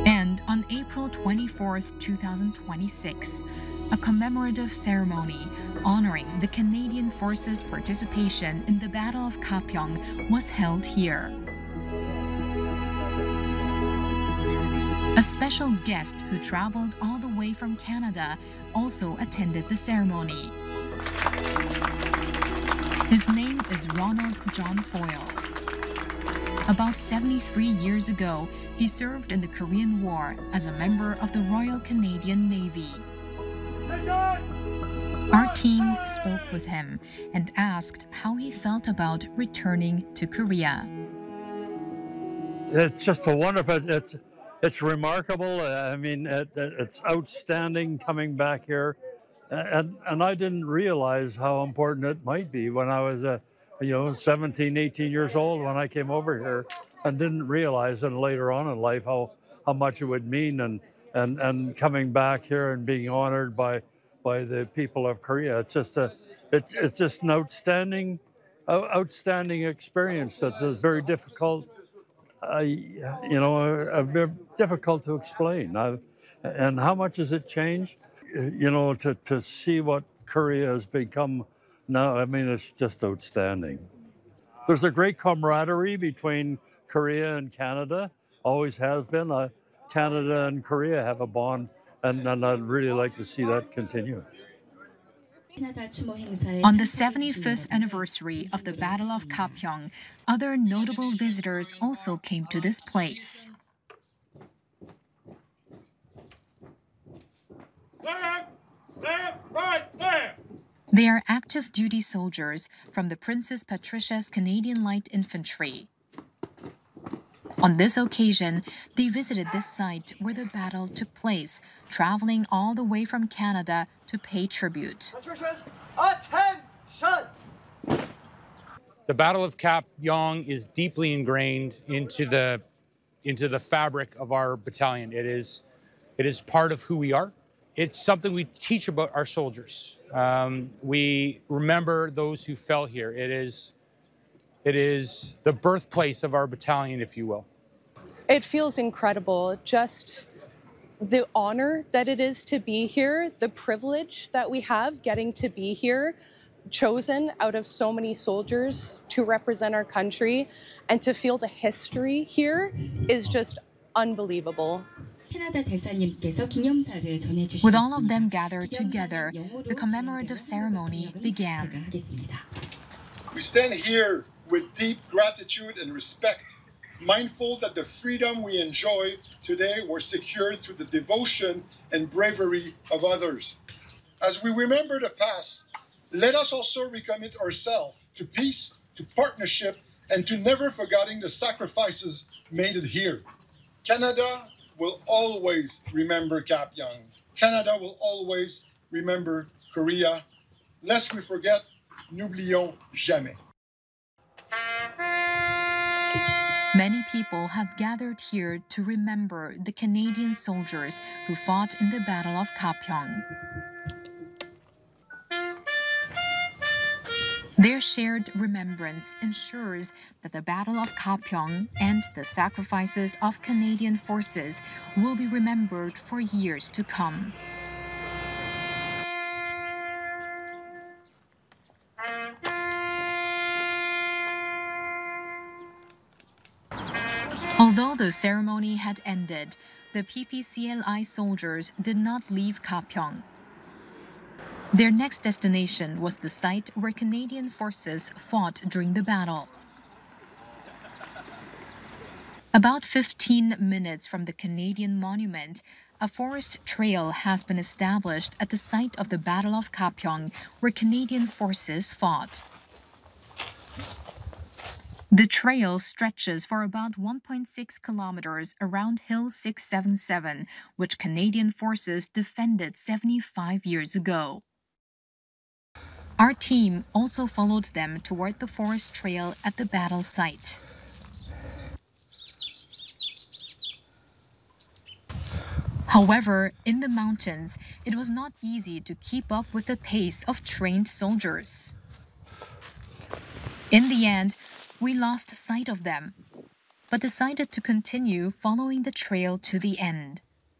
And on April 24, 2026, a commemorative ceremony honoring the Canadian Forces' participation in the Battle of Kapyong was held here. A special guest who traveled all the way from Canada also attended the ceremony. His name is Ronald John Foyle. About 73 years ago, he served in the Korean War as a member of the Royal Canadian Navy. Our team spoke with him and asked how he felt about returning to Korea. It's just a wonderful, it's remarkable. I mean, it's outstanding coming back here. And I didn't realize how important it might be when I was, 17, 18 years old when I came over here, and didn't realize then later on in life how much it would mean, and coming back here and being honored by the people of Korea. It's just an outstanding experience. That's very difficult, difficult to explain. And how much has it changed? To see what Korea has become now, I mean, it's just outstanding. There's a great camaraderie between Korea and Canada, always has been. Canada and Korea have a bond, and I'd really like to see that continue. On the 75th anniversary of the Battle of Kapyong, other notable visitors also came to this place. They are active duty soldiers from the Princess Patricia's Canadian Light Infantry. On this occasion, they visited this site where the battle took place, traveling all the way from Canada to pay tribute. Attention! The Battle of Kapyong is deeply ingrained into the fabric of our battalion. It is part of who we are. It's something we teach about our soldiers. We remember those who fell here. It is the birthplace of our battalion, if you will. It feels incredible, just the honor that it is to be here, the privilege that we have getting to be here, chosen out of so many soldiers to represent our country, and to feel the history here is just unbelievable. With all of them gathered together, the commemorative ceremony began. We stand here with deep gratitude and respect, mindful that the freedom we enjoy today was secured through the devotion and bravery of others. As we remember the past, let us also recommit ourselves to peace, to partnership, and to never forgetting the sacrifices made here. Canada will always remember Kapyong. Canada will always remember Korea. Lest we forget, n'oublions jamais. Many people have gathered here to remember the Canadian soldiers who fought in the Battle of Kapyong. Their shared remembrance ensures that the Battle of Kapyong and the sacrifices of Canadian forces will be remembered for years to come. Although the ceremony had ended, the PPCLI soldiers did not leave Kapyong. Their next destination was the site where Canadian forces fought during the battle. About 15 minutes from the Canadian monument, a forest trail has been established at the site of the Battle of Kapyong, where Canadian forces fought. The trail stretches for about 1.6 kilometers around Hill 677, which Canadian forces defended 75 years ago. Our team also followed them toward the forest trail at the battle site. However, in the mountains, it was not easy to keep up with the pace of trained soldiers. In the end, we lost sight of them. but decided to continue following the trail to the end.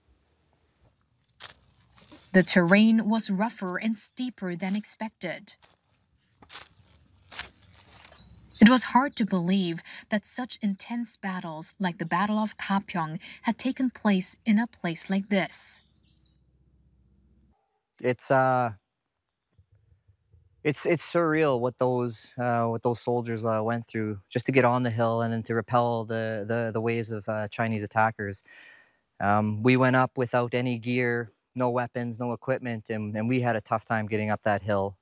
The terrain was rougher and steeper than expected. It was hard to believe that such intense battles like the Battle of Kapyong had taken place in a place like this. It's surreal what those soldiers went through just to get on the hill and then to repel the waves of Chinese attackers. We went up without any gear, no weapons, no equipment, and we had a tough time getting up that hill.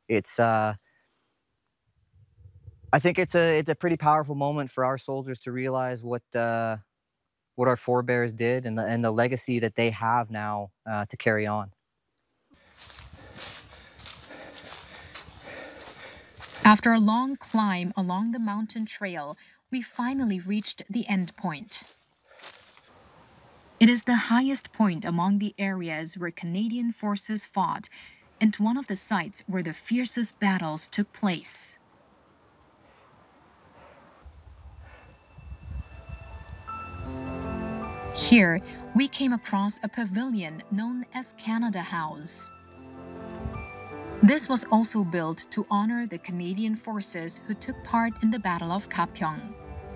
I think it's a pretty powerful moment for our soldiers to realize what our forebears did and the legacy that they have now to carry on. After a long climb along the mountain trail, we finally reached the end point. It is the highest point among the areas where Canadian forces fought and one of the sites where the fiercest battles took place. Here, we came across a pavilion known as Canada House. This was also built to honor the Canadian forces who took part in the Battle of Kapyong.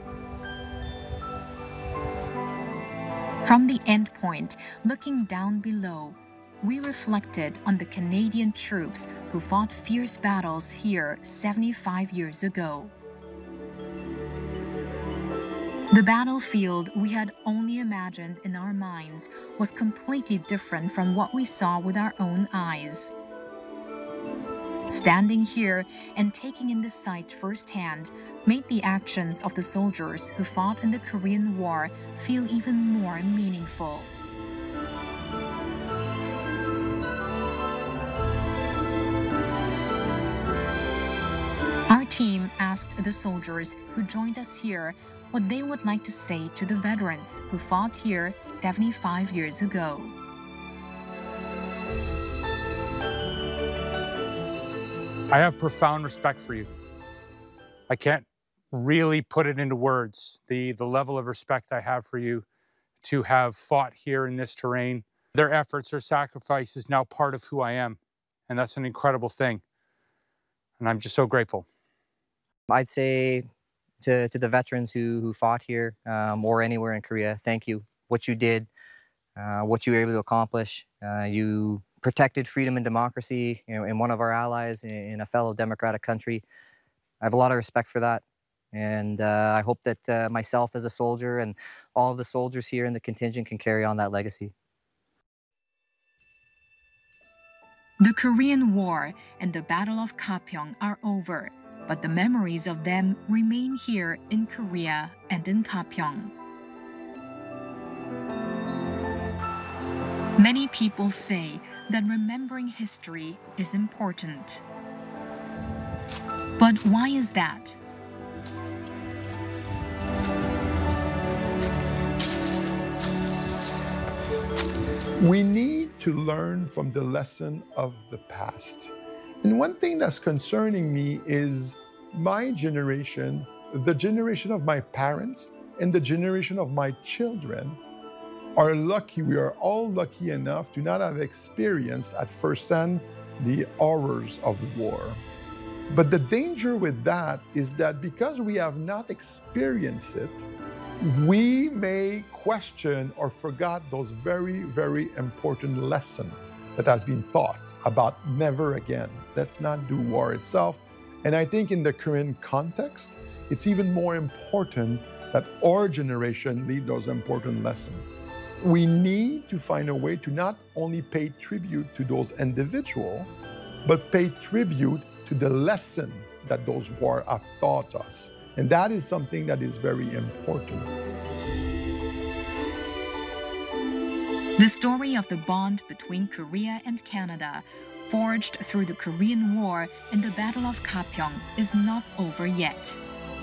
From the end point, looking down below, we reflected on the Canadian troops who fought fierce battles here 75 years ago. The battlefield we had only imagined in our minds was completely different from what we saw with our own eyes. Standing here and taking in the sight firsthand made the actions of the soldiers who fought in the Korean War feel even more meaningful. Our team asked the soldiers who joined us here what they would like to say to the veterans who fought here 75 years ago. I have profound respect for you. I can't really put it into words, the level of respect I have for you to have fought here in this terrain. Their efforts, their sacrifice is now part of who I am, and that's an incredible thing. And I'm just so grateful. I'd say to the veterans who fought here or anywhere in Korea, thank you. What you did, what you were able to accomplish. You protected freedom and democracy, in one of our allies, in a fellow democratic country. I have a lot of respect for that. And I hope that myself as a soldier and all of the soldiers here in the contingent can carry on that legacy. The Korean War and the Battle of Kapyong are over, but the memories of them remain here in Korea and in Kapyong. Many people say that remembering history is important. But why is that? We need to learn from the lesson of the past. And one thing that's concerning me is my generation, the generation of my parents, and the generation of my children are lucky, we are all lucky enough to not have experienced at firsthand the horrors of war. But the danger with that is that because we have not experienced it, we may question or forgot those very, very important lessons that has been taught about never again. Let's not do war itself. And I think in the current context, it's even more important that our generation lead those important lessons. We need to find a way to not only pay tribute to those individuals, but pay tribute to the lesson that those wars have taught us. And that is something that is very important. The story of the bond between Korea and Canada, forged through the Korean War and the Battle of Kapyong, is not over yet.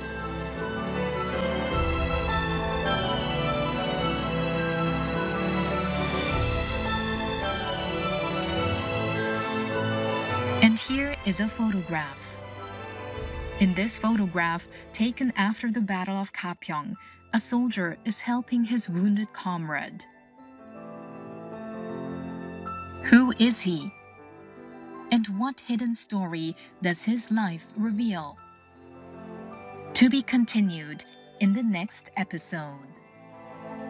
And here is a photograph. In this photograph, taken after the Battle of Kapyong, a soldier is helping his wounded comrade. Who is he? And what hidden story does his life reveal? To be continued in the next episode.